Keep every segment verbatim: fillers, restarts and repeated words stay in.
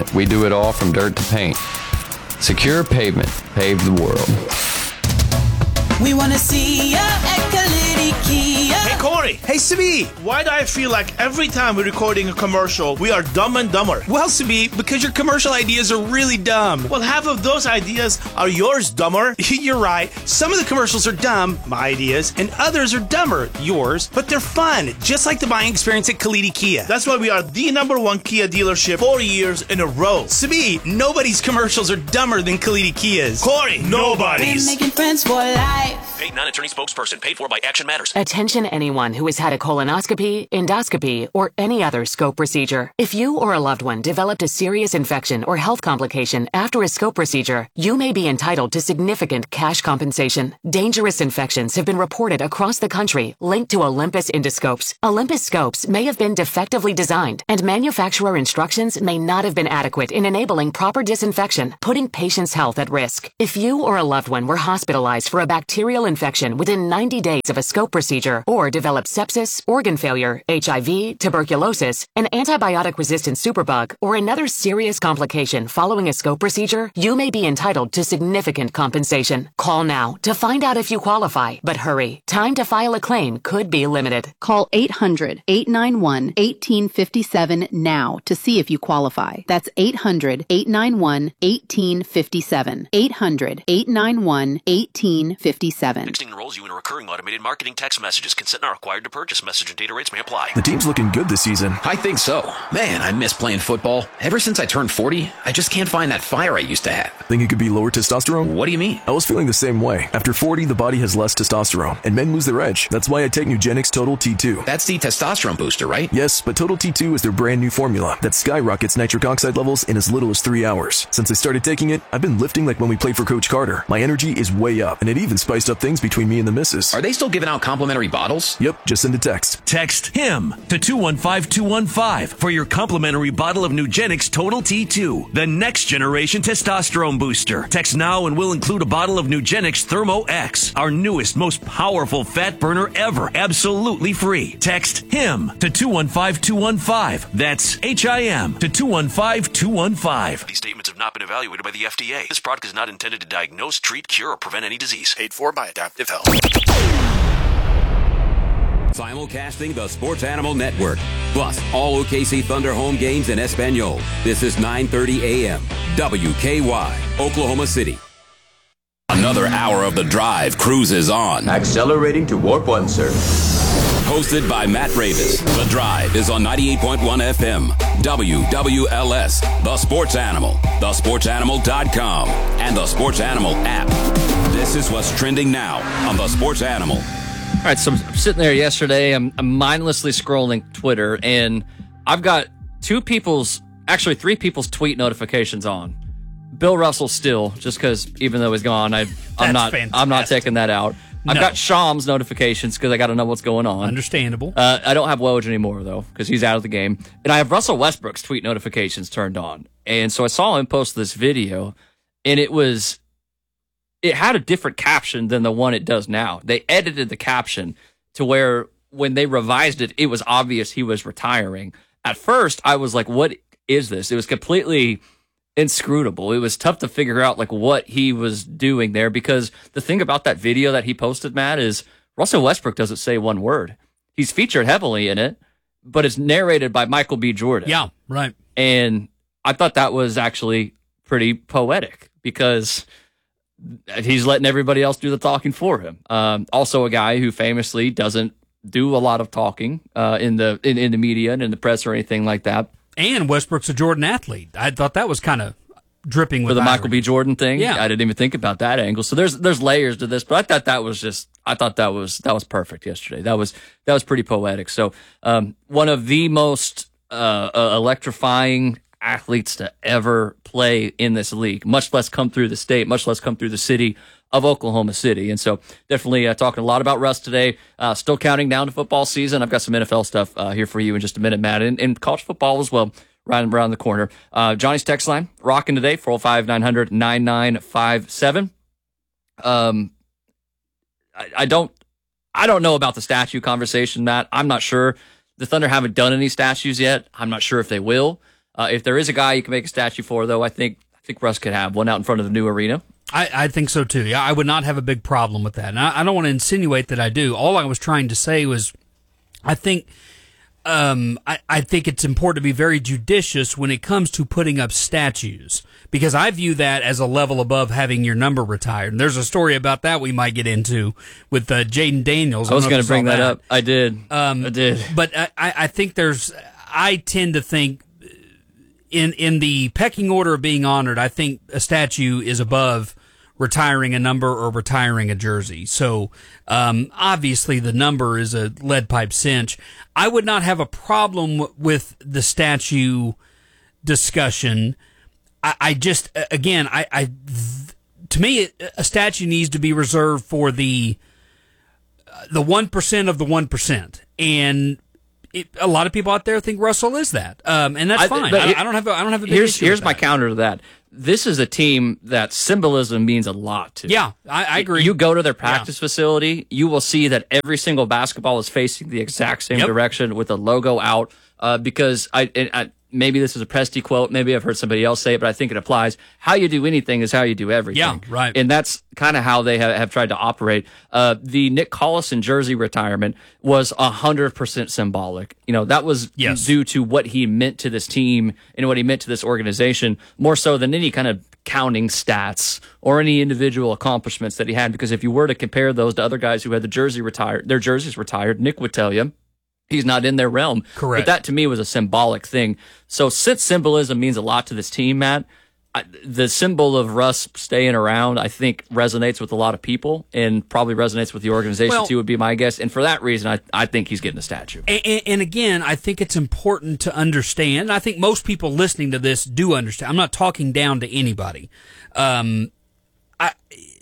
We do it all from dirt to paint. Secure Pavement. Pave the world. We want to see ya at Kalidi Kia. Hey, Corey. Hey, Sabi. Why do I feel like every time we're recording a commercial, we are dumb and dumber? Well, Sabi, because your commercial ideas are really dumb. Well, half of those ideas are yours, dumber. You're right. Some of the commercials are dumb, my ideas, and others are dumber, yours, but they're fun, just like the buying experience at Kalidi Kia. That's why we are the number one Kia dealership four years in a row. Sabi, nobody's commercials are dumber than Kalidi Kia's. Corey, nobody's. We're making friends for life. Paid non-attorney spokesperson. Paid for by Action Matters. Attention anyone who has had a colonoscopy, endoscopy, or any other scope procedure. If you or a loved one developed a serious infection or health complication after a scope procedure, you may be entitled to significant cash compensation. Dangerous infections have been reported across the country linked to Olympus endoscopes. Olympus scopes may have been defectively designed, and manufacturer instructions may not have been adequate in enabling proper disinfection, putting patients' health at risk. If you or a loved one were hospitalized for a bacterial infection within ninety days of a scope procedure, or developed sepsis, organ failure, H I V, tuberculosis, an antibiotic-resistant superbug, or another serious complication following a scope procedure, you may be entitled to significant compensation. Call now to find out if you qualify, but hurry. Time to file a claim could be limited. Call eight hundred, eight nine one, one eight five seven now to see if you qualify. That's eight hundred, eight nine one, one eight five seven. eight hundred, eight nine one, one eight five seven. Texting enrolls you in recurring automated marketing text messages. Consent not required to purchase. Message and data rates may apply. The team's looking good this season. I think so. Man, I miss playing football. Ever since I turned forty, I just can't find that fire I used to have. Think it could be lower testosterone? What do you mean? I was feeling the same way. After forty, the body has less testosterone, and men lose their edge. That's why I take Nugenix Total T two. That's the testosterone booster, right? Yes, but Total T two is their brand new formula that skyrockets nitric oxide levels in as little as three hours. Since I started taking it, I've been lifting like when we played for Coach Carter. My energy is way up, and it even spiced up things between me and the missus. Are they still giving out complimentary bottles? Yep, just send a text. Text HIM to two one five two one five for your complimentary bottle of Nugenix Total T two, the next generation testosterone booster. Text now and we'll include a bottle of Nugenix Thermo X, our newest, most powerful fat burner ever, absolutely free. Text HIM to two one five two one five. That's H I M to two one five two one five. These statements have not been evaluated by the F D A. This product is not intended to diagnose, treat, cure, or prevent any disease. Paid for by Adaptive Health. Simulcasting the Sports Animal Network, plus all O K C Thunder home games in Espanol. This is nine thirty a.m. W K Y, Oklahoma City. Another hour of The Drive cruises on. Accelerating to warp one, sir. Hosted by Matt Ravis. The Drive is on ninety-eight point one F M, W W L S, The Sports Animal, the sports animal dot com, and the Sports Animal app. This is what's trending now on The Sports Animal. All right, so I'm sitting there yesterday. I'm, I'm mindlessly scrolling Twitter, and I've got two people's, actually three people's tweet notifications on. Bill Russell still, just because even though he's gone, I, I'm not, fantastic. I'm not taking that out. I've no. got Shams notifications because I got to know what's going on. Understandable. Uh, I don't have Woj anymore though because he's out of the game, and I have Russell Westbrook's tweet notifications turned on. And so I saw him post this video, and it was. It had a different caption than the one it does now. They edited the caption to where when they revised it, it was obvious he was retiring. At first, I was like, what is this? It was completely inscrutable. It was tough to figure out like what he was doing there because the thing about that video that he posted, Matt, is Russell Westbrook doesn't say one word. He's featured heavily in it, but it's narrated by Michael B. Jordan. Yeah, right. And I thought that was actually pretty poetic because he's letting everybody else do the talking for him. Um, also, a guy who famously doesn't do a lot of talking uh, in the in, in the media and in the press or anything like that. And Westbrook's a Jordan athlete. I thought that was kind of dripping with for the irony. Michael B. Jordan thing. Yeah, I didn't even think about that angle. So there's there's layers to this, but I thought that was just I thought that was that was perfect yesterday. That was that was pretty poetic. So um, one of the most uh, uh, electrifying athletes to ever play in this league, much less come through the state, much less come through the city of Oklahoma City. And so definitely uh, talking a lot about Russ today, uh, still counting down to football season. I've got some N F L stuff uh, here for you in just a minute, Matt, and, and college football as well, right around the corner. Uh, Johnny's text line, rocking today, four oh five, nine hundred, ninety-nine fifty-seven. Um, I, I don't, I don't know about the statue conversation, Matt. I'm not sure. The Thunder haven't done any statues yet. I'm not sure if they will. Uh, if there is a guy you can make a statue for, though, I think I think Russ could have one out in front of the new arena. I, I think so, too. Yeah, I would not have a big problem with that. And I, I don't want to insinuate that I do. All I was trying to say was I think um, I, I think it's important to be very judicious when it comes to putting up statues, because I view that as a level above having your number retired. And there's a story about that we might get into with uh, Jaden Daniels. I, I was going to bring that, that up. I did. Um, I did. But I, I think there's – I tend to think in in the pecking order of being honored, I think a statue is above retiring a number or retiring a jersey. So um, obviously the number is a lead pipe cinch. I would not have a problem w- with the statue discussion. I, I just, again, I, I th- to me, a statue needs to be reserved for the uh, the one percent of the one percent. And It, a lot of people out there think Russell is that, um, and that's I, fine. I, I don't have a, I don't have a big here's issue here's with my that. counter to that. This is a team that symbolism means a lot to. Yeah, I, I agree. You go to their practice yeah. facility, you will see that every single basketball is facing the exact same yep. direction with the logo out. Uh, because I, I maybe this is a Presti quote, maybe I've heard somebody else say it, but I think it applies. How you do anything is how you do everything. Yeah, right. And that's kind of how they have, have tried to operate. Uh, the Nick Collison jersey retirement was one hundred percent symbolic. You know, that was yes. due to what he meant to this team and what he meant to this organization, more so than any kind of counting stats or any individual accomplishments that he had. Because if you were to compare those to other guys who had the jersey retired, their jerseys retired, Nick would tell you, he's not in their realm. Correct. But that to me was a symbolic thing. So since symbolism means a lot to this team, Matt, I, the symbol of Russ staying around, I think, resonates with a lot of people and probably resonates with the organization well, too, would be my guess. And for that reason, I, I think he's getting a statue. And, and, and again, I think it's important to understand. I think most people listening to this do understand. I'm not talking down to anybody. Um, I,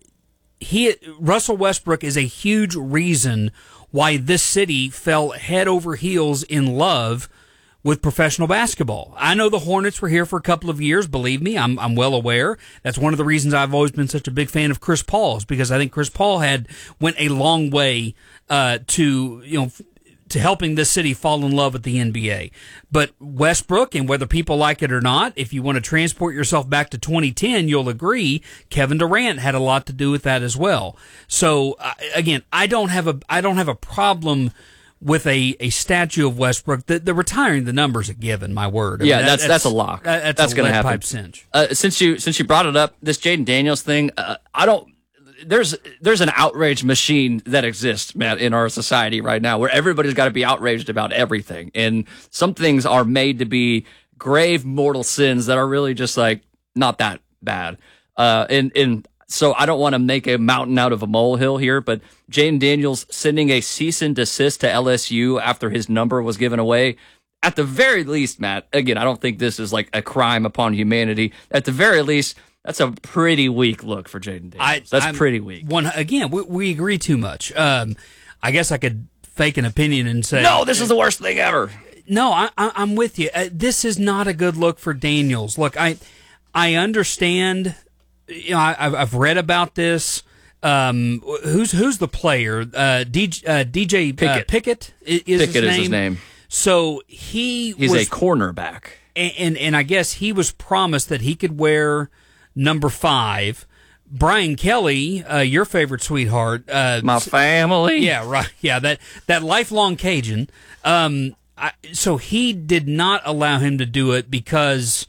he Russell Westbrook is a huge reason why this city fell head over heels in love with professional basketball. I know the Hornets were here for a couple of years. Believe me, I'm I'm well aware. That's one of the reasons I've always been such a big fan of Chris Paul's, because I think Chris Paul had went a long way uh, to you know to helping this city fall in love with the N B A. But Westbrook, and whether people like it or not, if you want to transport yourself back to twenty ten, you'll agree Kevin Durant had a lot to do with that as well. So uh, again, I don't have a I don't have a problem with a, a statue of Westbrook. The, the retiring the number's a given, my word. I yeah, mean, that, that's, that's that's a lock. That, that's that's a going to lead happen. Pipe cinch. Uh, since you since you brought it up, this Jaden Daniels thing, uh, I don't. There's there's an outrage machine that exists, Matt, in our society right now, where everybody's got to be outraged about everything, and some things are made to be grave mortal sins that are really just like not that bad. Uh, and and so I don't want to make a mountain out of a molehill here, but Jaden Daniels sending a cease and desist to L S U after his number was given away. At the very least, Matt, again, I don't think this is like a crime upon humanity. At the very least, that's a pretty weak look for Jaden Daniels. I, that's I'm, pretty weak. One again, we, we agree too much. Um, I guess I could fake an opinion and say, no, this is the worst thing ever. No, I, I, I'm with you. Uh, this is not a good look for Daniels. Look, I I understand. You know, I, I've I've read about this. Um, who's who's the player? Uh, D J, uh, D J Pickett. Uh, Pickett is, Pickett his, name. is his name. So he he's was, a cornerback, and, and and I guess he was promised that he could wear number five. Brian Kelly, uh, your favorite sweetheart, uh, my family. Yeah, right. Yeah, that that lifelong Cajun. Um, I, so he did not allow him to do it because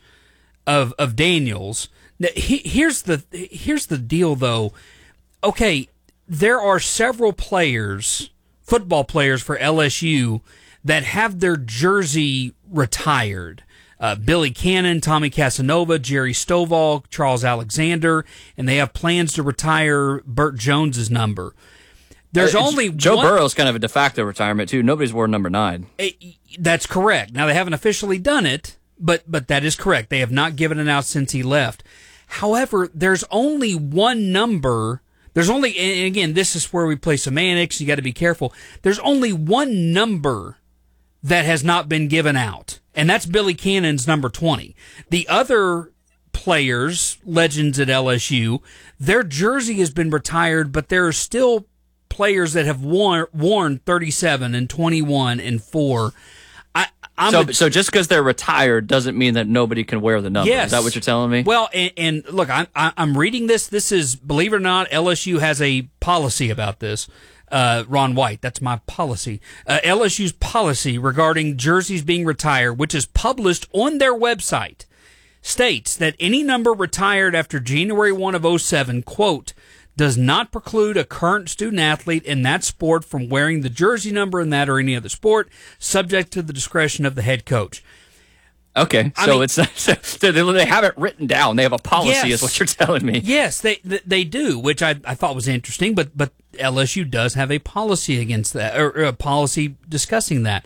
of of Daniels. Now, he, here's the here's the deal, though. Okay, there are several players, football players for L S U, that have their jersey retired. Uh, Billy Cannon, Tommy Casanova, Jerry Stovall, Charles Alexander, and they have plans to retire Burt Jones's number. There's uh, only Joe one, Burrow's kind of a de facto retirement too. Nobody's worn number nine. It, that's correct. Now they haven't officially done it, but but that is correct. They have not given it out since he left. However, there's only one number. There's only, and again, this is where we play semantics. You got to be careful. There's only one number that has not been given out, and that's Billy Cannon's number twenty. The other players, legends at L S U, their jersey has been retired, but there are still players that have worn, worn thirty-seven and twenty-one and four. I I'm so, a, so just because they're retired doesn't mean that nobody can wear the number. Yes. Is that what you're telling me? Well, and, and look, I'm I'm reading this. This is, believe it or not, L S U has a policy about this. Uh, Ron White, that's my policy. Uh, L S U's policy regarding jerseys being retired, which is published on their website, states that any number retired after January first of oh seven, quote, does not preclude a current student athlete in that sport from wearing the jersey number in that or any other sport, subject to the discretion of the head coach. Okay, I so mean, it's so they have it written down. They have a policy, yes, is what you're telling me. Yes, they they do, which I, I thought was interesting. But but L S U does have a policy against that, or, or a policy discussing that.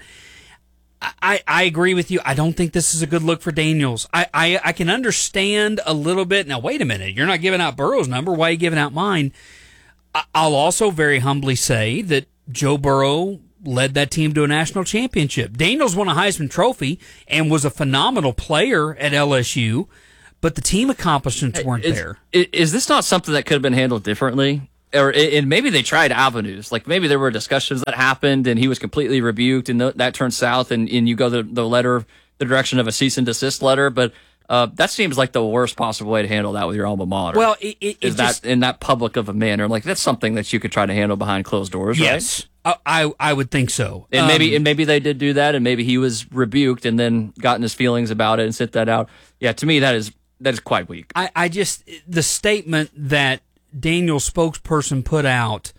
I, I agree with you. I don't think this is a good look for Daniels. I, I, I can understand a little bit. Now, wait a minute. You're not giving out Burrow's number. Why are you giving out mine? I, I'll also very humbly say that Joe Burrow led that team to a national championship. Daniels won a Heisman Trophy and was a phenomenal player at L S U, but the team accomplishments weren't is, there. Is this not something that could have been handled differently? Or and maybe they tried avenues. Like maybe there were discussions that happened and he was completely rebuked and th- that turned south and, and you go the, the letter, the direction of a cease and desist letter. But uh, that seems like the worst possible way to handle that with your alma mater. Well, it, it, is it that just, in that public of a manner? Like that's something that you could try to handle behind closed doors, yes, right? I, I I would think so. And um, maybe and maybe they did do that, and maybe he was rebuked and then gotten his feelings about it and sent that out. Yeah, to me that is that is quite weak. I, I just the statement that Daniel's spokesperson put out,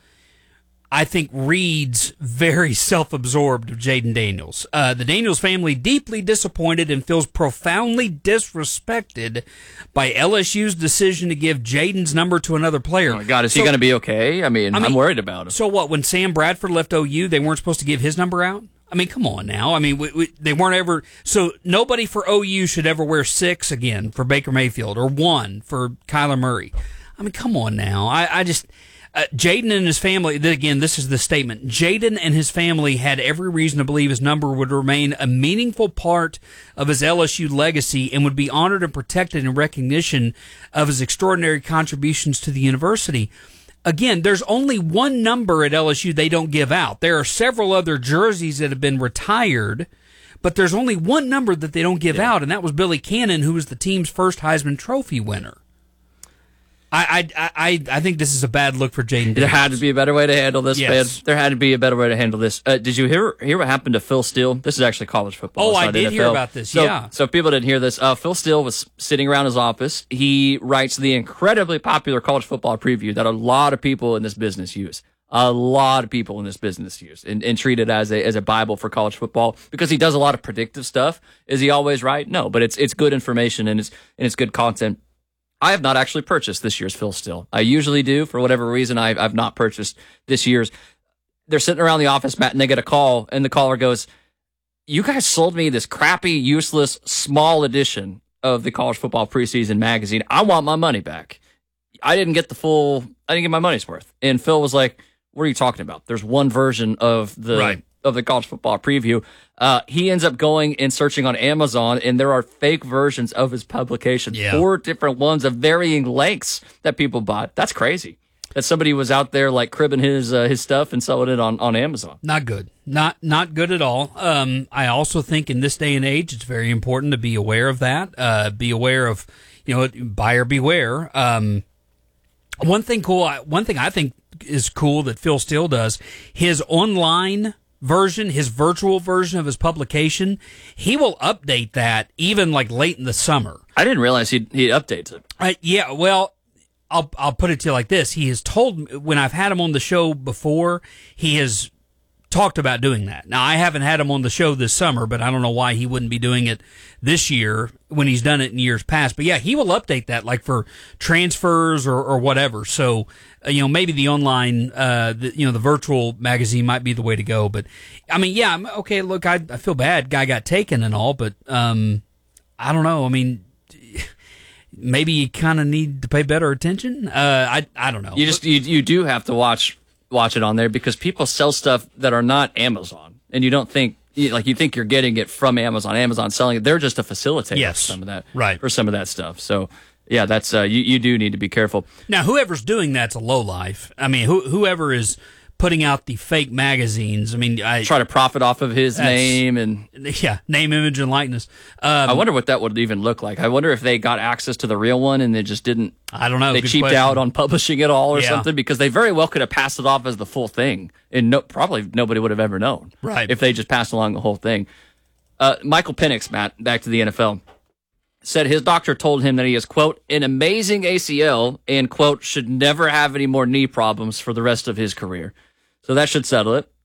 I think, reads very self-absorbed of Jaden Daniels. Uh, the Daniels family deeply disappointed and feels profoundly disrespected by L S U's decision to give Jaden's number to another player. Oh my God, is so, he going to be okay? I mean, I mean, I'm worried about him. So what, when Sam Bradford left O U, they weren't supposed to give his number out? I mean, come on now. I mean, we, we, they weren't ever... So nobody for O U should ever wear six again for Baker Mayfield or one for Kyler Murray. I mean, come on now. I, I just, uh, Jaden and his family, again, this is the statement. Jaden and his family had every reason to believe his number would remain a meaningful part of his L S U legacy and would be honored and protected in recognition of his extraordinary contributions to the university. Again, there's only one number at L S U they don't give out. There are several other jerseys that have been retired, but there's only one number that they don't give yeah. out, and that was Billy Cannon, who was the team's first Heisman Trophy winner. I, I I I think this is a bad look for Jaden. There had to be a better way to handle this, yes. man. There had to be a better way to handle this. Uh, did you hear hear what happened to Phil Steele? This is actually college football. Oh, I did N F L. Hear about this, so, yeah. So if people didn't hear this, uh, Phil Steele was sitting around his office. He writes the incredibly popular college football preview that a lot of people in this business use. A lot of people in this business use and, and treat it as a as a Bible for college football because he does a lot of predictive stuff. Is he always right? No, but it's it's good information and it's and it's good content. I have not actually purchased this year's Phil Steele. I usually do. For whatever reason, I've, I've not purchased this year's. They're sitting around the office, Matt, and they get a call, and the caller goes, you guys sold me this crappy, useless, small edition of the college football preseason magazine. I want my money back. I didn't get the full, I didn't get my money's worth. And Phil was like, what are you talking about? There's one version of the right. of the college football preview. Uh, he ends up going and searching on Amazon, and there are fake versions of his publication. Yeah. Four different ones of varying lengths that people bought. That's crazy. That somebody was out there like cribbing his uh, his stuff and selling it on, on Amazon. Not good. Not not good at all. Um, I also think in this day and age, it's very important to be aware of that. Uh, be aware of, you know, buyer beware. Um, one thing cool. One thing I think is cool that Phil Steele does. His online version, his virtual version of his publication, he will update that even like late in the summer. I didn't realize he he updates it. Uh, yeah, well, I'll I'll put it to you like this. He has told me, when I've had him on the show before, he has talked about doing that. Now, I haven't had him on the show this summer, but I don't know why he wouldn't be doing it this year when he's done it in years past. But yeah, he will update that like for transfers or, or whatever. So, uh, you know, maybe the online, uh, the, you know, the virtual magazine might be the way to go. But I mean, yeah, okay, look, I, I feel bad. Guy got taken and all, but um, I don't know. I mean, maybe you kind of need to pay better attention. Uh, I I don't know. You just you you do have to watch watch it on there because people sell stuff that are not Amazon, and you don't think like you think you're getting it from Amazon. Amazon selling it; they're just a facilitator yes. for some of that, right? For some of that stuff. So yeah, that's uh, you you do need to be careful. Now, whoever's doing that's a lowlife. I mean, who, whoever is putting out the fake magazines. I mean, I try to profit off of his name and yeah, name, image, and likeness. Um, I wonder what that would even look like. I wonder if they got access to the real one and they just didn't. I don't know. They Good cheaped question. out on publishing it all or Yeah. something, because they very well could have passed it off as the full thing, and no, probably nobody would have ever known. Right. If they just passed along the whole thing. Uh, Michael Penix, Matt, back to the N F L, said his doctor told him that he has, quote, an amazing A C L and, quote, should never have any more knee problems for the rest of his career. So that should settle it.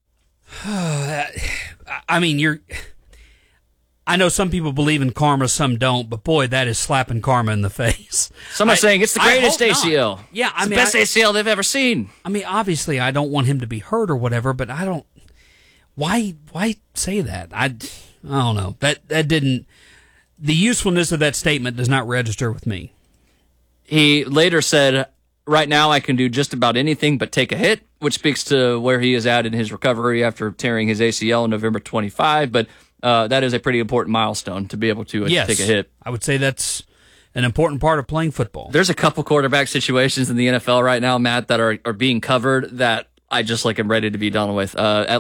I mean, you're. I know some people believe in karma, some don't, but boy, that is slapping karma in the face. Some are I, saying it's the I greatest hope A C L. not. Yeah, I it's mean, the best I, A C L they've ever seen. I mean, obviously, I don't want him to be hurt or whatever, but I don't. Why? Why say that? I. I don't know. That that didn't. The usefulness of that statement does not register with me. He later said, right now I can do just about anything but take a hit, which speaks to where he is at in his recovery after tearing his A C L on November twenty-fifth. But uh, that is a pretty important milestone to be able to uh, Yes, take a hit. I would say that's an important part of playing football. There's a couple quarterback situations in the N F L right now, Matt, that are, are being covered that I just like am ready to be done with. Uh,